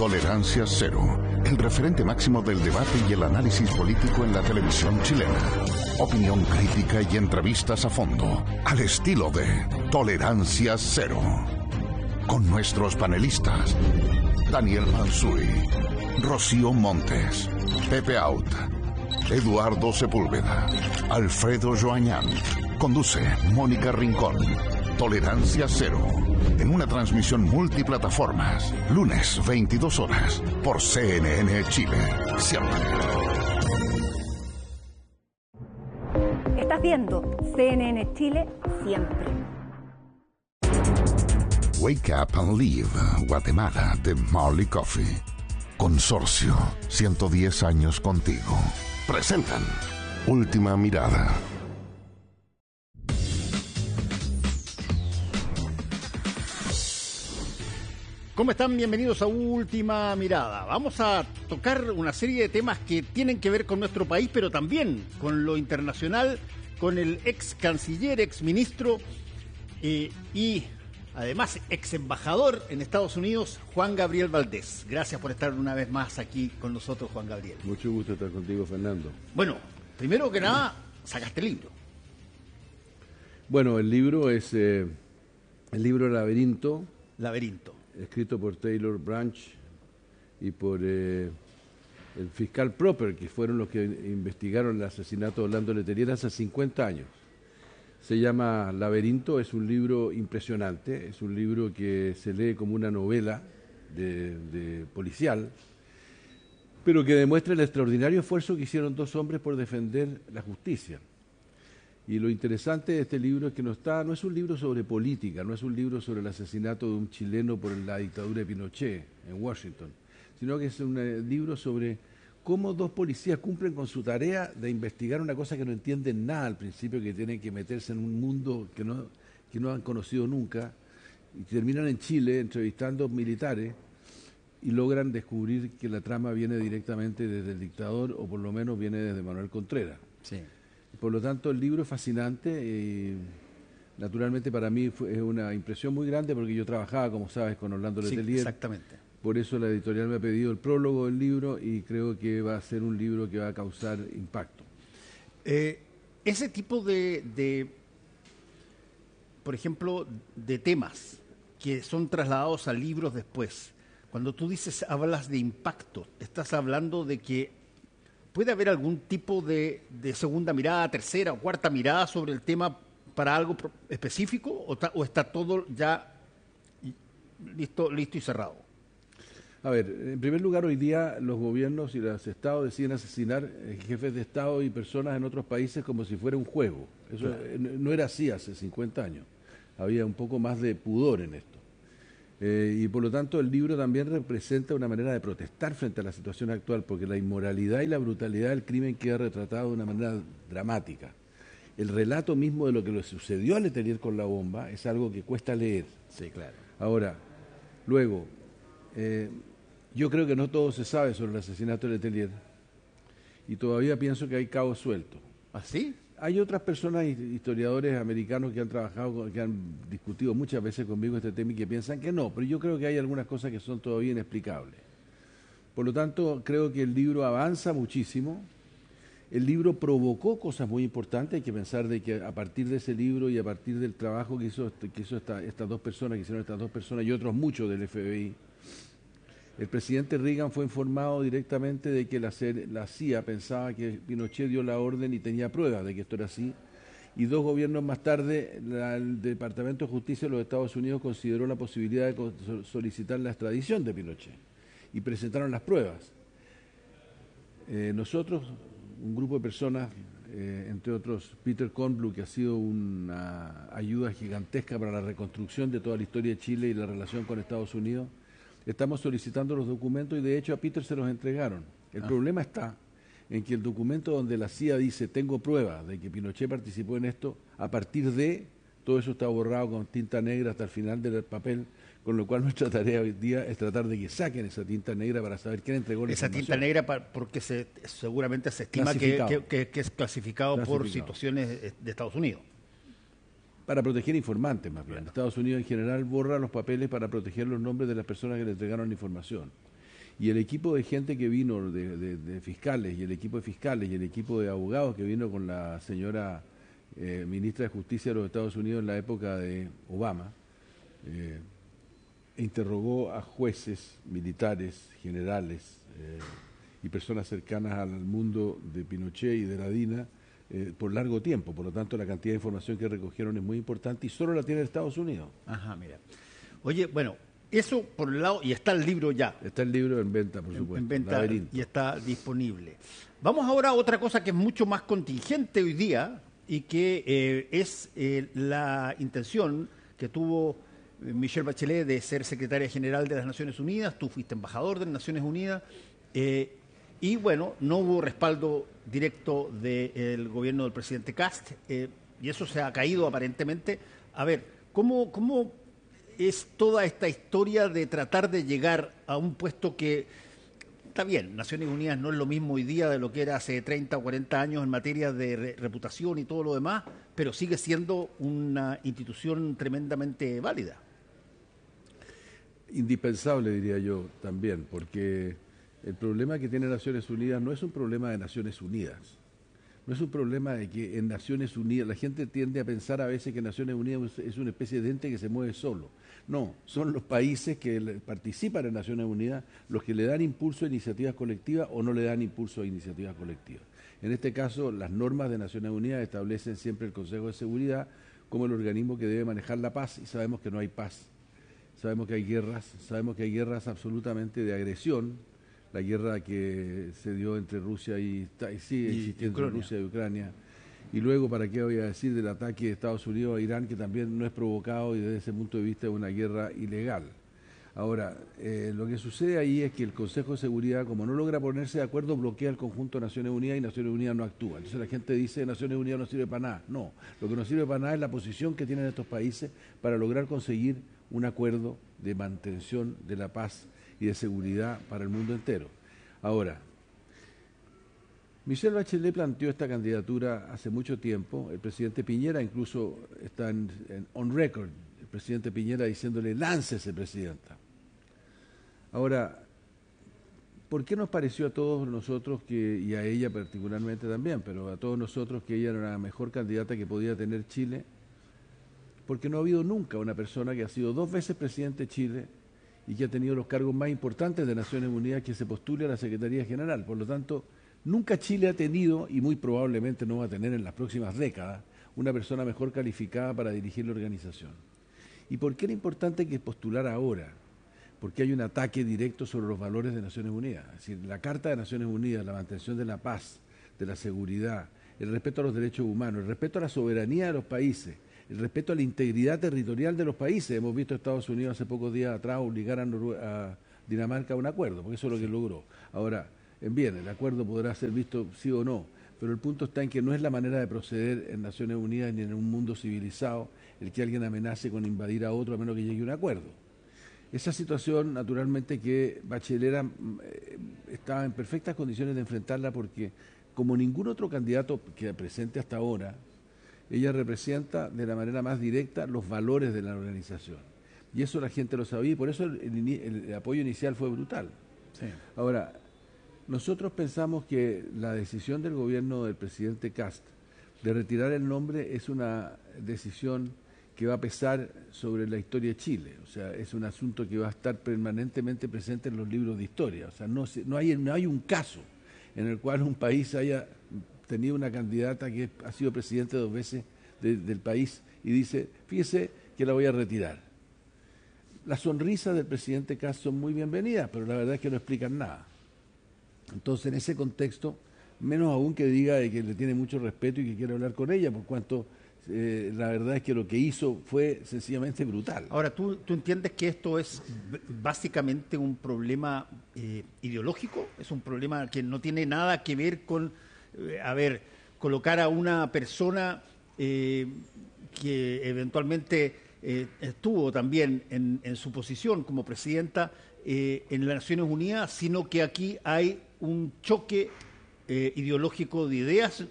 Tolerancia Cero, el referente máximo del debate y el análisis político en la televisión chilena. Opinión crítica y entrevistas a fondo, al estilo de Tolerancia Cero. Con nuestros panelistas, Daniel Mansuy, Rocío Montes, Pepe Out, Eduardo Sepúlveda, Alfredo Joañán. Conduce Mónica Rincón. Tolerancia Cero, en una transmisión multiplataformas, lunes 22 horas, por CNN Chile, siempre. Estás viendo CNN Chile, siempre. Wake Up and Live, Guatemala, de Marley Coffee. Consorcio, 110 años contigo. Presentan Última Mirada. ¿Cómo están? Bienvenidos a Última Mirada. Vamos a tocar una serie de temas que tienen que ver con nuestro país, pero también con lo internacional, con el ex canciller, ex ministro y además ex embajador en Estados Unidos, Juan Gabriel Valdés. Gracias por estar una vez más aquí con nosotros, Juan Gabriel. Mucho gusto estar contigo, Fernando. Bueno, primero que nada, sacaste el libro. Bueno, el libro es el libro Laberinto. Laberinto. Escrito por Taylor Branch y por el fiscal Proper, que fueron los que investigaron el asesinato de Orlando Letelier hace 50 años. Se llama Laberinto, es un libro impresionante, es un libro que se lee como una novela de policial, pero que demuestra el extraordinario esfuerzo que hicieron dos hombres por defender la justicia. Y lo interesante de este libro es que no es un libro sobre política, no es un libro sobre el asesinato de un chileno por la dictadura de Pinochet en Washington, sino que es un libro sobre cómo dos policías cumplen con su tarea de investigar una cosa que no entienden nada al principio, que tienen que meterse en un mundo que no han conocido nunca, y terminan en Chile entrevistando militares y logran descubrir que la trama viene directamente desde el dictador, o por lo menos viene desde Manuel Contreras. Sí. Por lo tanto, el libro es fascinante y naturalmente para mí es una impresión muy grande porque yo trabajaba, como sabes, con Orlando Letelier. Exactamente. Por eso la editorial me ha pedido el prólogo del libro y creo que va a ser un libro que va a causar impacto. Ese tipo por ejemplo, de temas que son trasladados a libros después, cuando tú hablas de impacto, estás hablando de que ¿puede haber algún tipo de segunda mirada, tercera o cuarta mirada sobre el tema para algo específico o está todo ya listo y cerrado? A ver, en primer lugar, hoy día los gobiernos y los estados deciden asesinar jefes de estado y personas en otros países como si fuera un juego. Eso claro. No era así hace 50 años. Había un poco más de pudor en esto. Y por lo tanto el libro también representa una manera de protestar frente a la situación actual, porque la inmoralidad y la brutalidad del crimen queda retratado de una manera dramática. El relato mismo de lo que le sucedió a Letelier con la bomba es algo que cuesta leer. Sí, claro. Ahora, luego, yo creo que no todo se sabe sobre el asesinato de Letelier y todavía pienso que hay cabos sueltos. ¿Ah, sí? Hay otras personas, historiadores americanos que han trabajado, que han discutido muchas veces conmigo este tema y que piensan que no, pero yo creo que hay algunas cosas que son todavía inexplicables. Por lo tanto, creo que el libro avanza muchísimo. El libro provocó cosas muy importantes. Hay que pensar de que a partir de ese libro y a partir del trabajo que hizo estas dos personas, que hicieron estas dos personas y otros muchos del FBI, el presidente Reagan fue informado directamente de que la CIA pensaba que Pinochet dio la orden y tenía pruebas de que esto era así. Y 2 gobiernos más tarde, el Departamento de Justicia de los Estados Unidos consideró la posibilidad de solicitar la extradición de Pinochet. Y presentaron las pruebas. Nosotros, un grupo de personas, entre otros Peter Kornbluh, que ha sido una ayuda gigantesca para la reconstrucción de toda la historia de Chile y la relación con Estados Unidos, estamos solicitando los documentos y de hecho a Peter se los entregaron. El problema está en que el documento donde la CIA dice tengo pruebas de que Pinochet participó en esto, a partir de todo eso está borrado con tinta negra hasta el final del papel, con lo cual nuestra tarea hoy día es tratar de que saquen esa tinta negra para saber quién entregó la información. Esa tinta negra porque seguramente se estima que es clasificado por situaciones de Estados Unidos. Para proteger informantes, más bien. Estados Unidos en general borra los papeles para proteger los nombres de las personas que le entregaron la información. Y el equipo de gente que vino, de fiscales, y el equipo de fiscales, y el equipo de abogados que vino con la señora ministra de Justicia de los Estados Unidos en la época de Obama, interrogó a jueces, militares, generales y personas cercanas al mundo de Pinochet y de la DINA por largo tiempo. Por lo tanto, la cantidad de información que recogieron es muy importante y solo la tiene Estados Unidos. Ajá, mira. Oye, bueno, eso por un lado, y está el libro ya. Está el libro en venta, por supuesto. En venta Laberinto. y está disponible. Vamos ahora a otra cosa que es mucho más contingente hoy día y que es la intención que tuvo Michelle Bachelet de ser secretaria general de las Naciones Unidas. Tú fuiste embajador de las Naciones Unidas y bueno, no hubo respaldo directo del gobierno del presidente Kast y eso se ha caído aparentemente. A ver, ¿cómo es toda esta historia de tratar de llegar a un puesto que, está bien, Naciones Unidas no es lo mismo hoy día de lo que era hace 30 o 40 años en materia de reputación y todo lo demás, pero sigue siendo una institución tremendamente válida? Indispensable, diría yo, también, porque el problema que tiene Naciones Unidas no es un problema de Naciones Unidas. No es un problema de que en Naciones Unidas, la gente tiende a pensar a veces que Naciones Unidas es una especie de ente que se mueve solo. No, son los países que participan en Naciones Unidas los que le dan impulso a iniciativas colectivas o no le dan impulso a iniciativas colectivas. En este caso, las normas de Naciones Unidas establecen siempre el Consejo de Seguridad como el organismo que debe manejar la paz y sabemos que no hay paz. Sabemos que hay guerras absolutamente de agresión, la guerra que se dio entre Rusia y sigue existiendo entre Rusia y Ucrania. Y luego, ¿para qué voy a decir del ataque de Estados Unidos a Irán, que también no es provocado y desde ese punto de vista es una guerra ilegal? Ahora, lo que sucede ahí es que el Consejo de Seguridad, como no logra ponerse de acuerdo, bloquea el conjunto de Naciones Unidas y Naciones Unidas no actúa. Entonces la gente dice Naciones Unidas no sirve para nada. No, lo que no sirve para nada es la posición que tienen estos países para lograr conseguir un acuerdo de mantención de la paz y de seguridad para el mundo entero. Ahora, Michelle Bachelet planteó esta candidatura hace mucho tiempo. El presidente Piñera incluso está on record, el presidente Piñera diciéndole, láncese, presidenta. Ahora, ¿por qué nos pareció a todos nosotros, y a ella particularmente también, pero a todos nosotros que ella era la mejor candidata que podía tener Chile? Porque no ha habido nunca una persona que ha sido 2 veces presidente de Chile y que ha tenido los cargos más importantes de Naciones Unidas que se postule a la Secretaría General. Por lo tanto, nunca Chile ha tenido, y muy probablemente no va a tener en las próximas décadas, una persona mejor calificada para dirigir la organización. ¿Y por qué era importante que postulara ahora? Porque hay un ataque directo sobre los valores de Naciones Unidas. Es decir, la Carta de Naciones Unidas, la mantención de la paz, de la seguridad, el respeto a los derechos humanos, el respeto a la soberanía de los países, el respeto a la integridad territorial de los países. Hemos visto a Estados Unidos hace pocos días atrás obligar a Dinamarca a un acuerdo, porque eso es lo que logró. Ahora, bien, el acuerdo podrá ser visto sí o no, pero el punto está en que no es la manera de proceder en Naciones Unidas ni en un mundo civilizado el que alguien amenace con invadir a otro a menos que llegue a un acuerdo. Esa situación, naturalmente, que Bachelet estaba en perfectas condiciones de enfrentarla porque, como ningún otro candidato que presente hasta ahora, ella representa de la manera más directa los valores de la organización. Y eso la gente lo sabía y por eso el apoyo inicial fue brutal. Sí. Ahora, nosotros pensamos que la decisión del gobierno del presidente Kast de retirar el nombre es una decisión que va a pesar sobre la historia de Chile. O sea, es un asunto que va a estar permanentemente presente en los libros de historia. O sea, no hay un caso en el cual un país haya tenido una candidata que ha sido presidente 2 veces del país y dice, fíjese que la voy a retirar. Las sonrisas del presidente Kast son muy bienvenidas, pero la verdad es que no explican nada. Entonces, en ese contexto, menos aún que diga de que le tiene mucho respeto y que quiere hablar con ella, por cuanto la verdad es que lo que hizo fue sencillamente brutal. Ahora, ¿tú entiendes que esto es básicamente un problema ideológico? ¿Es un problema que no tiene nada que ver con, colocar a una persona que eventualmente estuvo también en su posición como presidenta en las Naciones Unidas, sino que aquí hay un choque ideológico de ideas?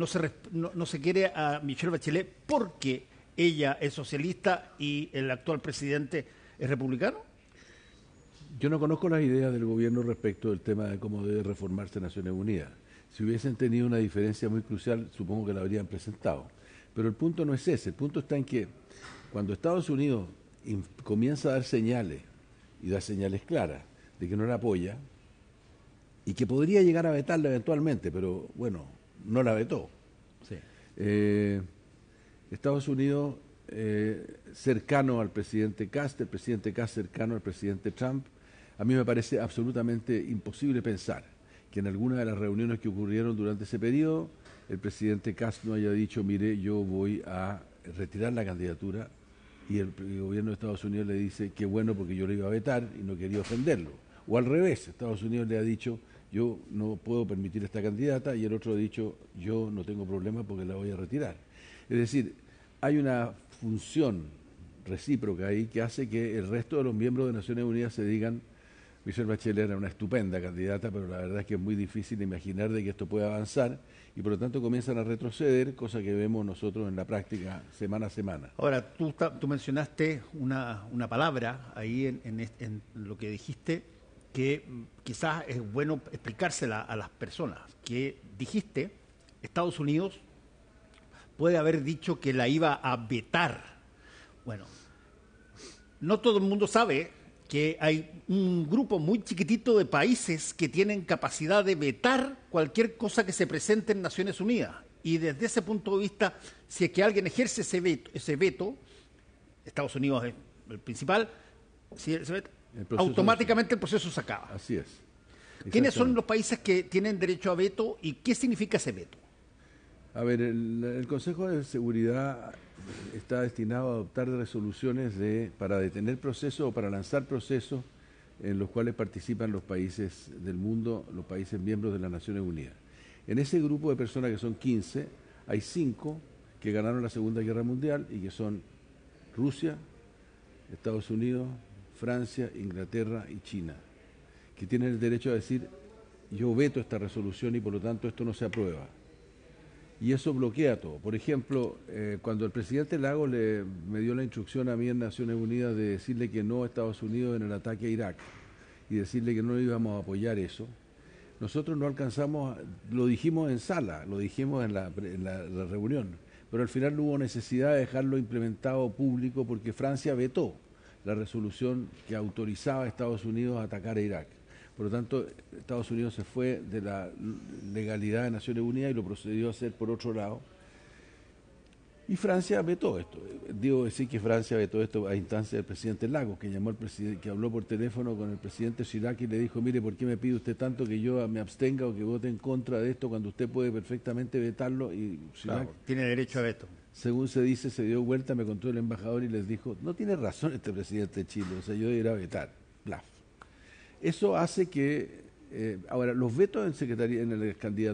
No se quiere a Michelle Bachelet porque ella es socialista y el actual presidente es republicano. Yo no conozco las ideas del gobierno respecto del tema de cómo debe reformarse Naciones Unidas. Si hubiesen tenido una diferencia muy crucial, supongo que la habrían presentado. Pero el punto no es ese, el punto está en que cuando Estados Unidos comienza a dar señales, y da señales claras, de que no la apoya, y que podría llegar a vetarla eventualmente, pero bueno, no la vetó. Sí. Estados Unidos cercano al presidente Kast, el presidente Kast cercano al presidente Trump, a mí me parece absolutamente imposible pensar que en alguna de las reuniones que ocurrieron durante ese periodo, el presidente Kast no haya dicho, mire, yo voy a retirar la candidatura, y el gobierno de Estados Unidos le dice, qué bueno porque yo le iba a vetar y no quería ofenderlo. O al revés, Estados Unidos le ha dicho, yo no puedo permitir esta candidata, y el otro ha dicho, yo no tengo problema porque la voy a retirar. Es decir, hay una función recíproca ahí que hace que el resto de los miembros de Naciones Unidas se digan, Michelle Bachelet era una estupenda candidata, pero la verdad es que es muy difícil imaginar de que esto pueda avanzar, y por lo tanto comienzan a retroceder, cosa que vemos nosotros en la práctica semana a semana. Ahora, tú mencionaste una palabra ahí en lo que dijiste, que quizás es bueno explicársela a las personas, que dijiste, Estados Unidos puede haber dicho que la iba a vetar. Bueno, no todo el mundo sabe que hay un grupo muy chiquitito de países que tienen capacidad de vetar cualquier cosa que se presente en Naciones Unidas. Y desde ese punto de vista, si es que alguien ejerce ese veto, Estados Unidos es el principal, si ese veto, automáticamente el proceso se acaba. Así es. ¿Quiénes son los países que tienen derecho a veto y qué significa ese veto? A ver, el Consejo de Seguridad está destinado a adoptar resoluciones para detener procesos o para lanzar procesos en los cuales participan los países del mundo, los países miembros de las Naciones Unidas. En ese grupo de personas que son 15, hay 5 que ganaron la Segunda Guerra Mundial y que son Rusia, Estados Unidos, Francia, Inglaterra y China, que tienen el derecho a decir, yo veto esta resolución y por lo tanto esto no se aprueba. Y eso bloquea todo. Por ejemplo, cuando el presidente Lagos me dio la instrucción a mí en Naciones Unidas de decirle que no a Estados Unidos en el ataque a Irak y decirle que no íbamos a apoyar eso, nosotros no alcanzamos, lo dijimos en sala, lo dijimos en la reunión, pero al final no hubo necesidad de dejarlo implementado público porque Francia vetó la resolución que autorizaba a Estados Unidos a atacar a Irak. Por lo tanto, Estados Unidos se fue de la legalidad de Naciones Unidas y lo procedió a hacer por otro lado. Y Francia vetó esto. Debo decir que Francia vetó esto a instancia del presidente Lagos, que llamó al presidente, que habló por teléfono con el presidente Chirac y le dijo, mire, ¿por qué me pide usted tanto que yo me abstenga o que vote en contra de esto cuando usted puede perfectamente vetarlo? Y Chirac, claro, tiene derecho a veto. Según se dice, se dio vuelta, me contó el embajador y les dijo, no tiene razón este presidente de Chile, o sea, yo debería vetar. Blaf. Eso hace que, ahora, los vetos en el candidato